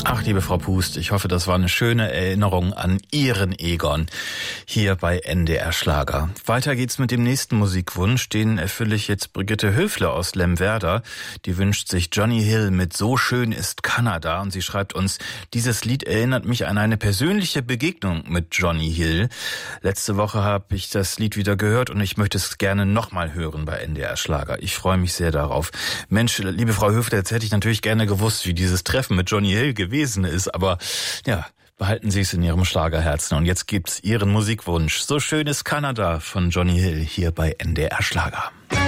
Ach, liebe Frau Pust, ich hoffe, das war eine schöne Erinnerung an Ihren Egon hier bei NDR Schlager. Weiter geht's mit dem nächsten Musikwunsch, den erfülle ich jetzt Brigitte Höfle aus Lemwerder. Die wünscht sich Johnny Hill mit So schön ist Kanada und sie schreibt uns, dieses Lied erinnert mich an eine persönliche Begegnung mit Johnny Hill. Letzte Woche habe ich das Lied wieder gehört und ich möchte es gerne nochmal hören bei NDR Schlager. Ich freue mich sehr darauf. Mensch, liebe Frau Höfle, jetzt hätte ich natürlich gerne gewusst, wie dieses Treffen mit Johnny Hill gewesen ist, aber ja, behalten Sie es in Ihrem Schlagerherzen. Und jetzt gibt's Ihren Musikwunsch. So schön ist Kanada von Johnny Hill hier bei NDR Schlager.